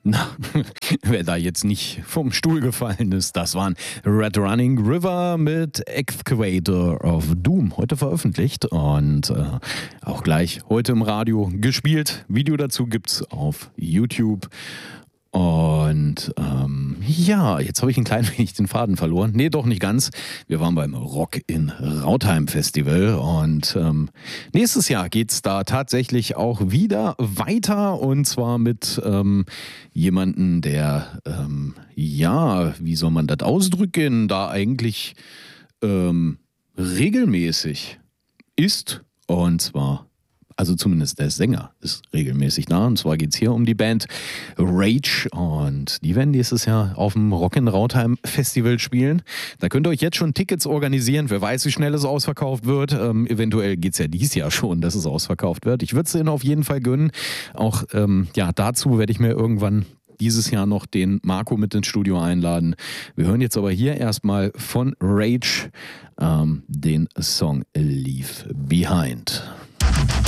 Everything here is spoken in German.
Na, wer da jetzt nicht vom Stuhl gefallen ist, das waren Red Running River mit Excavator of Doom, heute veröffentlicht und auch gleich heute im Radio gespielt. Video dazu gibt's auf YouTube. Und ja, jetzt habe ich ein klein wenig den Faden verloren. Nee, doch nicht ganz. Wir waren beim Rock in Rautheim Festival und nächstes Jahr geht's da tatsächlich auch wieder weiter und zwar mit jemanden, der, ja, wie soll man das ausdrücken, da eigentlich regelmäßig ist und zwar also zumindest der Sänger ist regelmäßig da. Und zwar geht es hier um die Band Rage. Und die werden nächstes Jahr auf dem Rock in Rautheim Festival spielen. Da könnt ihr euch jetzt schon Tickets organisieren. Wer weiß, wie schnell es ausverkauft wird. Eventuell geht es ja dieses Jahr schon, dass es ausverkauft wird. Ich würde es denen auf jeden Fall gönnen. Auch ja, dazu werde ich mir irgendwann dieses Jahr noch den Marco mit ins Studio einladen. Wir hören jetzt aber hier erstmal von Rage den Song Leave Behind.